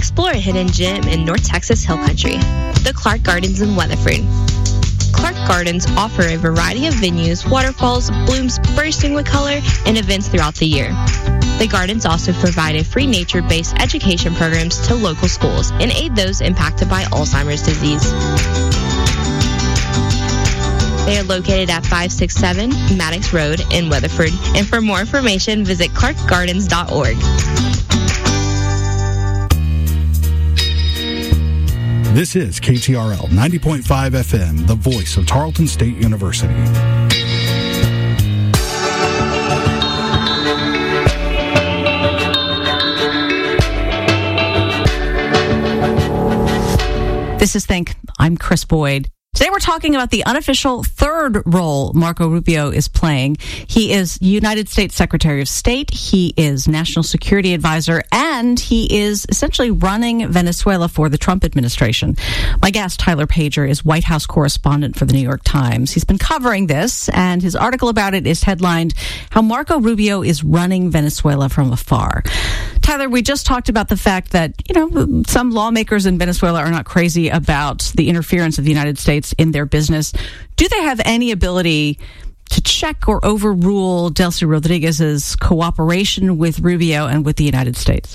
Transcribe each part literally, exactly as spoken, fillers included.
Explore a hidden gem in North Texas Hill Country, the Clark Gardens in Weatherford. Clark Gardens offer a variety of venues, waterfalls, blooms bursting with color, and events throughout the year. The gardens also provide a free nature-based education programs to local schools and aid those impacted by Alzheimer's disease. They are located at five sixty-seven Maddox Road in Weatherford, and for more information, visit clark gardens dot org. This is K T R L ninety point five F M, the voice of Tarleton State University. This is Think. I'm Chris Boyd. Today we're talking about the unofficial third role Marco Rubio is playing. He is United States Secretary of State, he is National Security Advisor, and he is essentially running Venezuela for the Trump administration. My guest, Tyler Pager, is White House correspondent for the New York Times. He's been covering this, and his article about it is headlined, How Marco Rubio is Running Venezuela from Afar. Tyler, we just talked about the fact that, you know, some lawmakers in Venezuela are not crazy about the interference of the United States in their business. Do they have any ability to check or overrule Delcy Rodriguez's cooperation with Rubio and with the United States?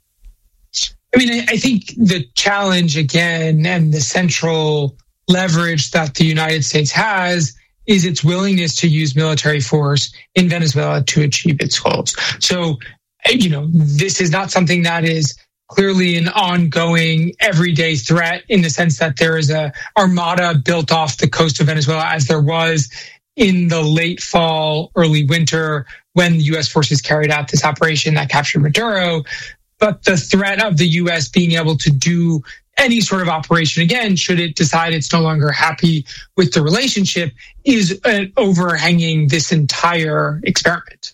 I mean, I think the challenge again and the central leverage that the United States has is its willingness to use military force in Venezuela to achieve its goals. So, you know, this is not something that is clearly an ongoing everyday threat in the sense that there is a armada built off the coast of Venezuela as there was in the late fall, early winter when U S forces carried out this operation that captured Maduro. But the threat of the U S being able to do any sort of operation again, should it decide it's no longer happy with the relationship, is uh, overhanging this entire experiment.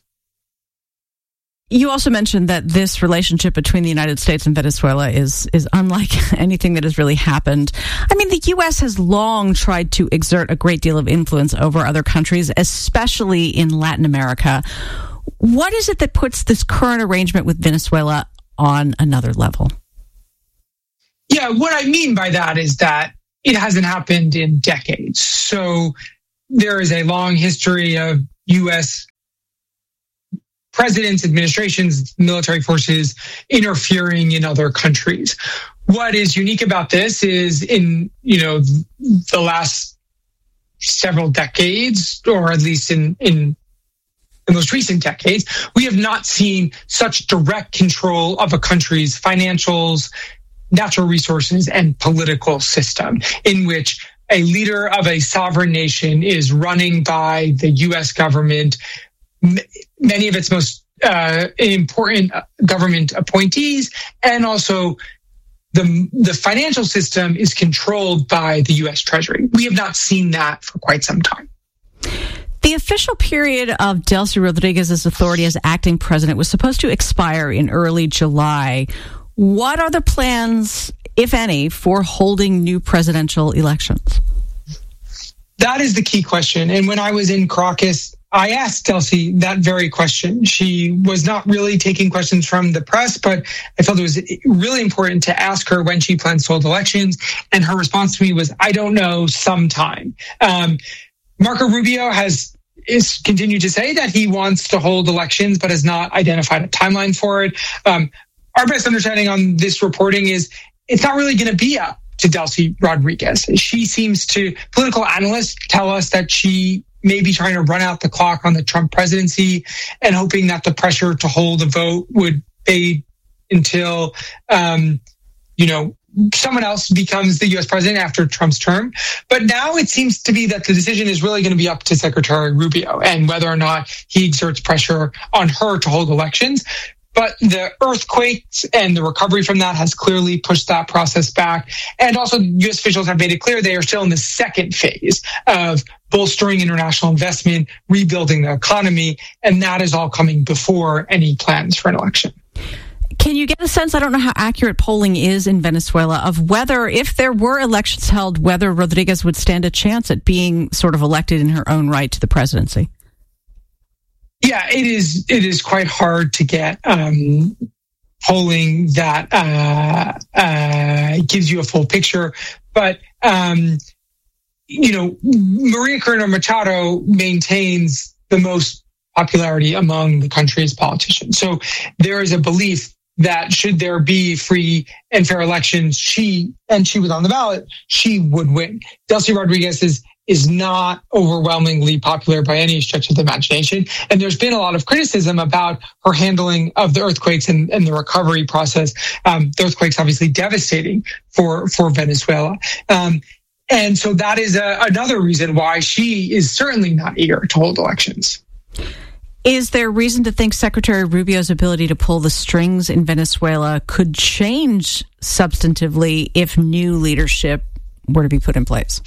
You also mentioned that this relationship between the United States and Venezuela is is unlike anything that has really happened. I mean, the U S has long tried to exert a great deal of influence over other countries, especially in Latin America. What is it that puts this current arrangement with Venezuela on another level? Yeah, what I mean by that is that it hasn't happened in decades. So there is a long history of U S presidents, administrations, military forces interfering in other countries. What is unique about this is in, you know, the last several decades, or at least in, in the most recent decades, we have not seen such direct control of a country's financials, natural resources, and political system, in which a leader of a sovereign nation is running by the U S government, many of its most uh, important government appointees, and also the the financial system is controlled by the U S Treasury. We have not seen that for quite some time. The official period of Delcy Rodriguez's authority as acting president was supposed to expire in early July. What are the plans, if any, for holding new presidential elections? That is the key question. And when I was in Caracas, I asked Delcy that very question. She was not really taking questions from the press, but I felt it was really important to ask her when she plans to hold elections. And her response to me was, I don't know, sometime. Um, Marco Rubio has is continued to say that he wants to hold elections, but has not identified a timeline for it. Um, our best understanding on this reporting is it's not really going to be up to Delcy Rodriguez. She seems to, political analysts tell us that she may be trying to run out the clock on the Trump presidency and hoping that the pressure to hold a vote would fade until, um, you know, someone else becomes the U S president after Trump's term. But now it seems to be that the decision is really going to be up to Secretary Rubio and whether or not he exerts pressure on her to hold elections. But the earthquakes and the recovery from that has clearly pushed that process back. And also U S officials have made it clear they are still in the second phase of bolstering international investment, rebuilding the economy, and that is all coming before any plans for an election. Can you get a sense, I don't know how accurate polling is in Venezuela, of whether, if there were elections held, whether Rodriguez would stand a chance at being sort of elected in her own right to the presidency? Yeah, it is. It is quite hard to get um, polling that uh, uh, gives you a full picture. But, um, you know, Maria Corina Machado maintains the most popularity among the country's politicians. So there is a belief that should there be free and fair elections, she, and she was on the ballot, she would win. Delcy Rodriguez is is not overwhelmingly popular by any stretch of the imagination. And there's been a lot of criticism about her handling of the earthquakes and, and the recovery process. Um, the earthquakes obviously devastating for, for Venezuela. Um, and so that is a, another reason why she is certainly not eager to hold elections. Is there reason to think Secretary Rubio's ability to pull the strings in Venezuela could change substantively if new leadership were to be put in place?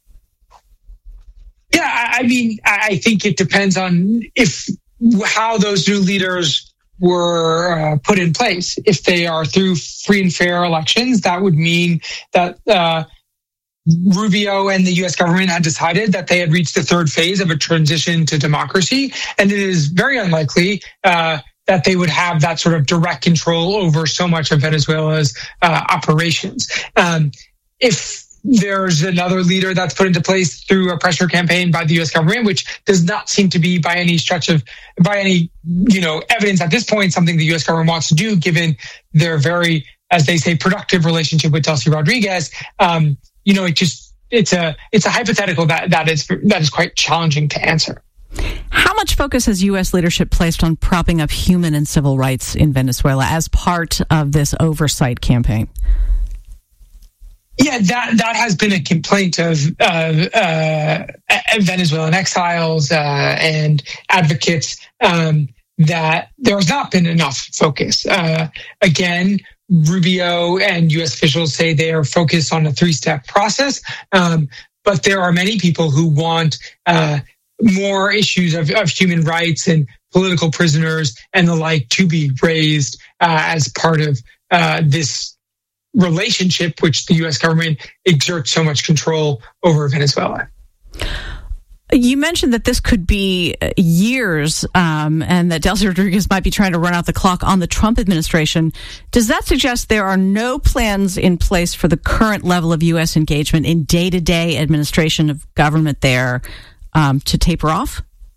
Yeah, I mean, I think it depends on if how those new leaders were uh, put in place. If they are through free and fair elections, that would mean that uh, Rubio and the U S government had decided that they had reached the third phase of a transition to democracy, and it is very unlikely uh, that they would have that sort of direct control over so much of Venezuela's uh, operations. Um, if there's another leader that's put into place through a pressure campaign by the U S government, which does not seem to be by any stretch of, by any, you know, evidence at this point, something the U S government wants to do, given their very, as they say, productive relationship with Delcy Rodriguez. Um, you know, it just, it's a, it's a hypothetical that, that is, that is quite challenging to answer. How much focus has U S leadership placed on propping up human and civil rights in Venezuela as part of this oversight campaign? Yeah, that that has been a complaint of uh, uh, Venezuelan exiles uh, and advocates um, that there has not been enough focus. Uh, again, Rubio and U S officials say they are focused on a three-step process, um, but there are many people who want uh, more issues of, of human rights and political prisoners and the like to be raised uh, as part of uh, this relationship, which the U S government exerts so much control over Venezuela. You mentioned that this could be years um, and that Delcy Rodriguez might be trying to run out the clock on the Trump administration. Does that suggest there are no plans in place for the current level of U S engagement in day-to-day administration of government there um, to taper off?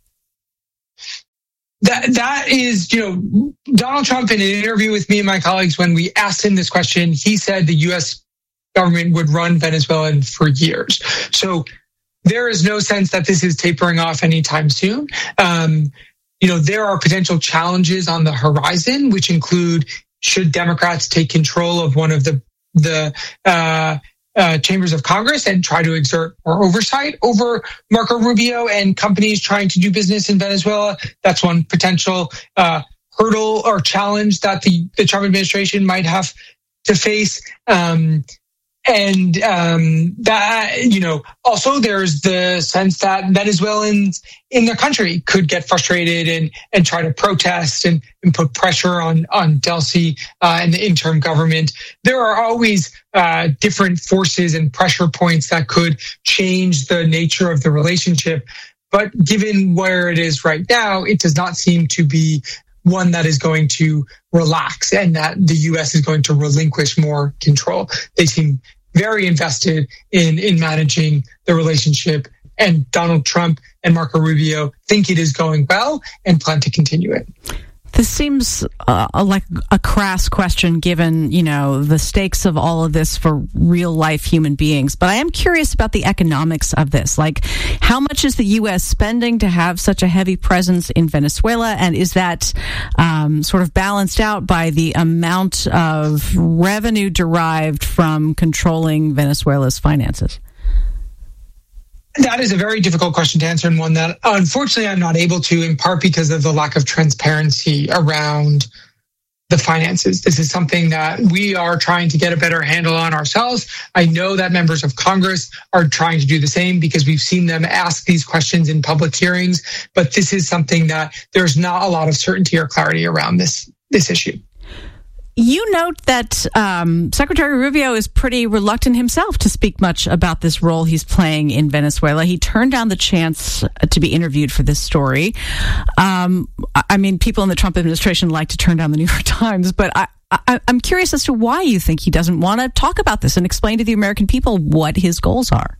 That that is, you know, Donald Trump in an interview with me and my colleagues, when we asked him this question, he said the U S government would run Venezuela for years. So there is no sense that this is tapering off anytime soon. Um, you know, there are potential challenges on the horizon, which include should Democrats take control of one of the the uh, Uh, chambers of Congress and try to exert more oversight over Marco Rubio and companies trying to do business in Venezuela. That's one potential uh, hurdle or challenge that the, the Trump administration might have to face. Um, and um, that, you know, also there's the sense that Venezuelans in the country could get frustrated and, and try to protest and, and put pressure on, on Delcy uh, and the interim government. There are always uh, different forces and pressure points that could change the nature of the relationship. But given where it is right now, it does not seem to be one that is going to relax and that the U S is going to relinquish more control. They seem very invested in, in managing the relationship, and Donald Trump and Marco Rubio think it is going well and plan to continue it. This seems uh, like a crass question given, you know, the stakes of all of this for real life human beings. But I am curious about the economics of this. Like, how much is the U S spending to have such a heavy presence in Venezuela? And is that um, sort of balanced out by the amount of revenue derived from controlling Venezuela's finances? That is a very difficult question to answer, and one that unfortunately I'm not able to, in part because of the lack of transparency around the finances. This is something that we are trying to get a better handle on ourselves. I know that members of Congress are trying to do the same because we've seen them ask these questions in public hearings, but this is something that there's not a lot of certainty or clarity around this, this issue. You note that um, Secretary Rubio is pretty reluctant himself to speak much about this role he's playing in Venezuela. He turned down the chance to be interviewed for this story. Um, I mean, people in the Trump administration like to turn down the New York Times, but I, I, I'm curious as to why you think he doesn't want to talk about this and explain to the American people what his goals are.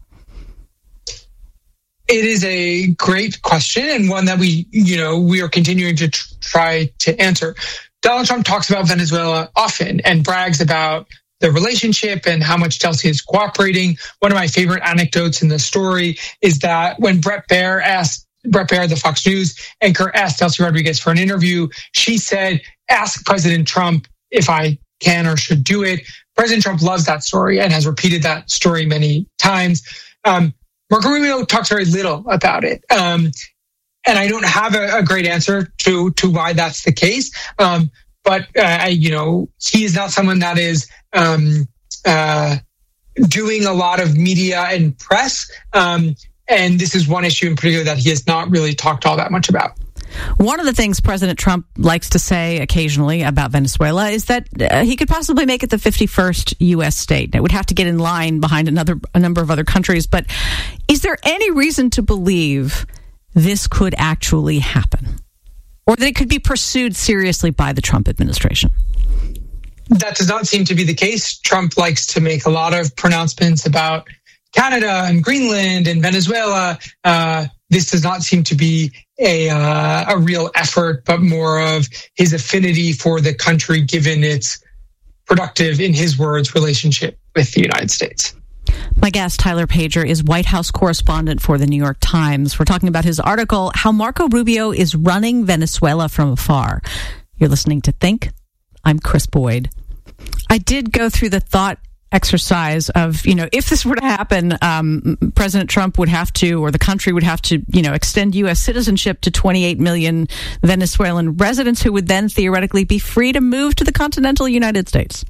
It is a great question, and one that we, you know, we are continuing to tr- try to answer. Donald Trump talks about Venezuela often and brags about the relationship and how much Chelsea is cooperating. One of my favorite anecdotes in the story is that when Bret Baier asked, Bret Baier, the Fox News anchor, asked Chelsea Rodriguez for an interview, she said, ask President Trump if I can or should do it. President Trump loves that story and has repeated that story many times. Um, Marco Rubio talks very little about it. Um, and I don't have a, a great answer to, to why that's the case. Um, but, uh, you know, he is not someone that is um, uh, doing a lot of media and press. Um, and this is one issue in particular that he has not really talked all that much about. One of the things President Trump likes to say occasionally about Venezuela is that uh, he could possibly make it the fifty-first U S state. It would have to get in line behind another a number of other countries. But is there any reason to believe this could actually happen? Or that it could be pursued seriously by the Trump administration? That does not seem to be the case. Trump likes to make a lot of pronouncements about Canada and Greenland and Venezuela. Uh, this does not seem to be a uh, a real effort, but more of his affinity for the country, given its productive, in his words, relationship with the United States. My guest, Tyler Pager, is White House correspondent for the New York Times. We're talking about his article, How Marco Rubio is Running Venezuela from Afar. You're listening to Think. I'm Chris Boyd. I did go through the thought exercise of, you know, if this were to happen, um, President Trump would have to, or the country would have to, you know, extend U S citizenship to twenty-eight million Venezuelan residents who would then theoretically be free to move to the continental United States.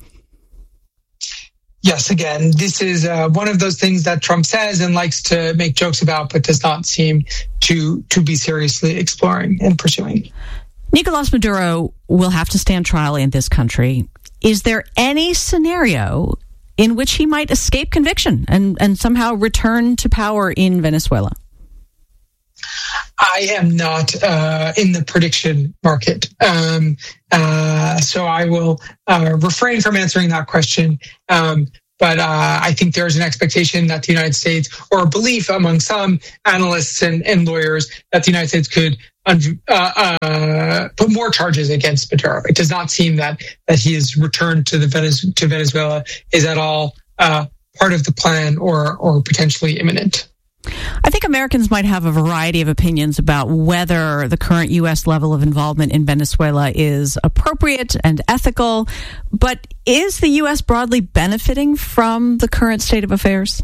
Yes, again, this is uh, one of those things that Trump says and likes to make jokes about, but does not seem to to be seriously exploring and pursuing. Nicolas Maduro will have to stand trial in this country. Is there any scenario in which he might escape conviction and, and somehow return to power in Venezuela? I am not uh, in the prediction market. Um, uh, so I will uh, refrain from answering that question. Um, but uh, I think there's an expectation that the United States, or a belief among some analysts and, and lawyers, that the United States could uh, uh, put more charges against Maduro. It does not seem that that his return to the Venez- to Venezuela is at all uh, part of the plan or or potentially imminent. I think Americans might have a variety of opinions about whether the current U S level of involvement in Venezuela is appropriate and ethical, but is the U S broadly benefiting from the current state of affairs?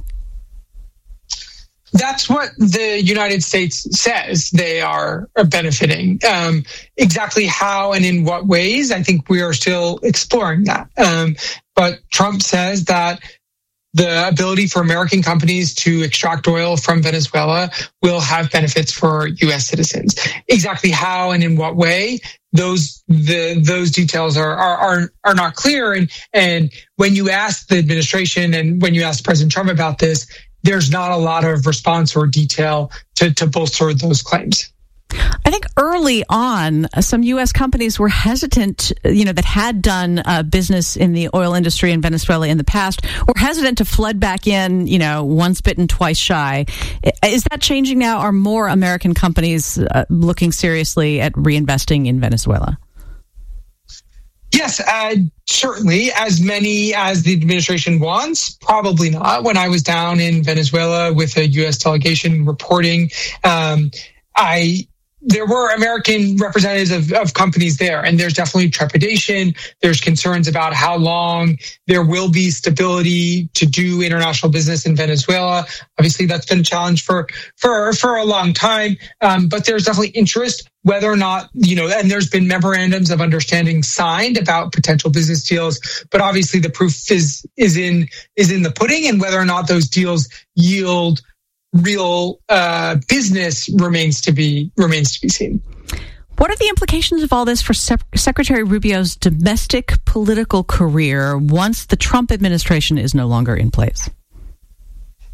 That's what the United States says they are benefiting. Um, exactly how and in what ways, I think we are still exploring that. Um, but Trump says that the ability for American companies to extract oil from Venezuela will have benefits for U S citizens. Exactly how and in what way, those the those details are are are, are not clear. And and when you ask the administration and when you ask President Trump about this, there's not a lot of response or detail to, to bolster those claims. I think early on, some U S companies were hesitant, you know, that had done uh, business in the oil industry in Venezuela in the past, were hesitant to flood back in, you know, once bitten, twice shy. Is that changing now? Are more American companies uh, looking seriously at reinvesting in Venezuela? Yes, uh, certainly. As many as the administration wants, probably not. When I was down in Venezuela with a U S delegation reporting, um, I... there were American representatives of, of companies there, and there's definitely trepidation. There's concerns about how long there will be stability to do international business in Venezuela. Obviously, that's been a challenge for for for a long time, um, but there's definitely interest. Whether or not, you know, and there's been memorandums of understanding signed about potential business deals, but obviously the proof is is in is in the pudding, and whether or not those deals yield real uh, business remains to be remains to be seen. What are the implications of all this for Se- Secretary Rubio's domestic political career once the Trump administration is no longer in place?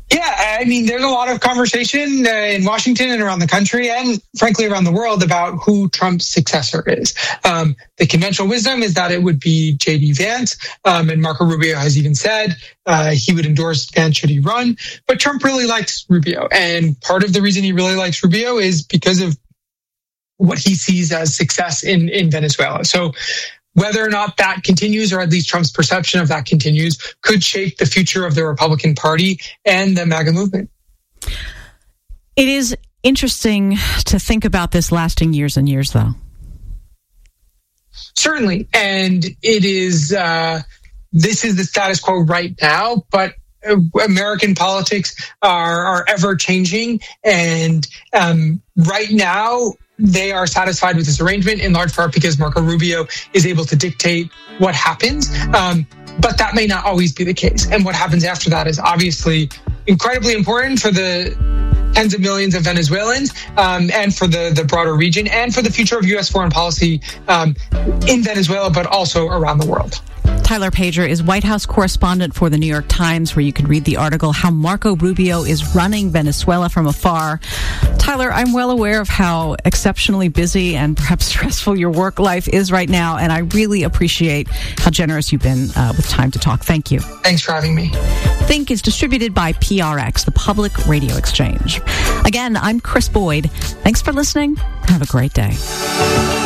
Yeah, I mean, there's a lot of conversation uh, in Washington and around the country and frankly around the world about who Trump's successor is. Um, the conventional wisdom is that it would be J D Vance, um, and Marco Rubio has even said uh, he would endorse Vance should he run. But Trump really likes Rubio, and part of the reason he really likes Rubio is because of what he sees as success in, in Venezuela. So whether or not that continues, or at least Trump's perception of that continues, could shape the future of the Republican Party and the MAGA movement. It is interesting to think about this lasting years and years, though. Certainly. And it is, uh, this is the status quo right now, but American politics are, are ever changing. And um, right now, they are satisfied with this arrangement in large part because Marco Rubio is able to dictate what happens. Um, but that may not always be the case. And what happens after that is obviously incredibly important for the tens of millions of Venezuelans um, and for the, the broader region and for the future of U S foreign policy um, in Venezuela, but also around the world. Tyler Pager is White House correspondent for the New York Times, where you can read the article, How Marco Rubio is Running Venezuela from Afar. Tyler, I'm well aware of how exceptionally busy and perhaps stressful your work life is right now, and I really appreciate how generous you've been uh, with time to talk. Thank you. Thanks for having me. Think is distributed by P R X, the Public Radio Exchange. Again, I'm Chris Boyd. Thanks for listening. Have a great day.